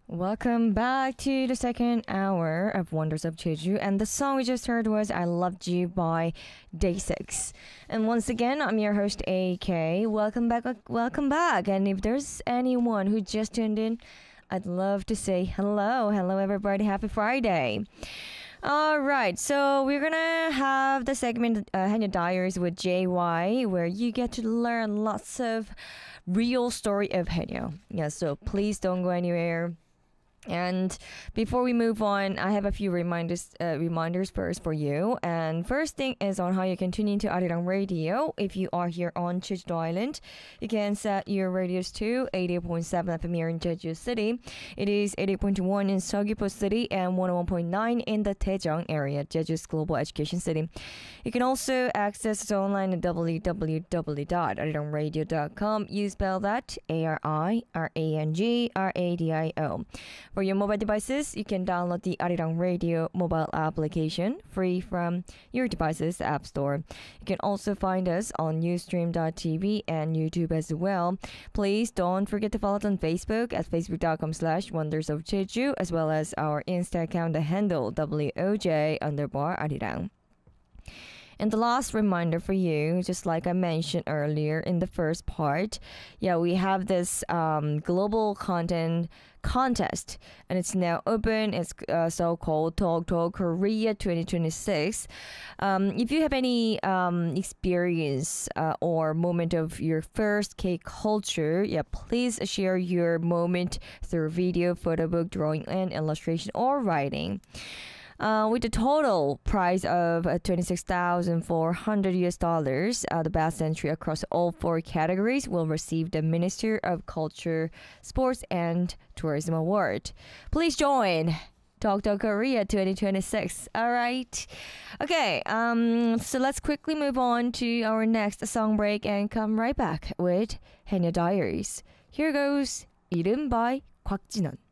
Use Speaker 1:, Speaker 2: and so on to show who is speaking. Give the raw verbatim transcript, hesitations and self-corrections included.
Speaker 1: Welcome back to the second hour of Wonders of Jeju, and the song we just heard was I Loved You by Day six. And once again, I'm your host A K. Welcome back, welcome back. And if there's anyone who just tuned in, I'd love to say hello. Hello everybody, happy Friday. All right, so we're gonna have the segment uh, Hanya Diaries with J Y, where you get to learn lots of real story of Hanya. Yeah, so please don't go anywhere. And before we move on, I have a few reminders uh, reminders first for you. And first thing is on how you can tune into Arirang Radio. If you are here on Jeju Island, you can set your radios to eighty-eight point seven F M here in Jeju City. It is eighty-eight point one in Seogwipo City and one oh one point nine in the Daejeong area, Jeju's global education city. You can also access us online at w w w dot arirang radio dot com. You spell that A R I R A N G R A D I O. For your mobile devices, you can download the Arirang Radio mobile application free from your device's app store. You can also find us on ustream dot t v and YouTube as well. Please don't forget to follow us on Facebook at facebook dot com slash wonders of Jeju, as well as our Insta account, the handle W O J underbar Arirang. And the last reminder for you, just like I mentioned earlier in the first part, yeah, we have this um, global content contest, and it's now open. It's uh, so-called Talk Talk Korea twenty twenty-six. Um, if you have any um, experience uh, or moment of your first K culture, yeah, please share your moment through video, photo book, drawing, and illustration or writing. Uh, with a total prize of uh, twenty-six thousand four hundred U S dollars, uh, the best entry across all four categories will receive the Minister of Culture, Sports and Tourism Award. Please join Talk Talk Korea twenty twenty-six. All right. Okay. Um. So let's quickly move on to our next song break and come right back with Hanya Diaries. Here goes 이름 by 곽진원.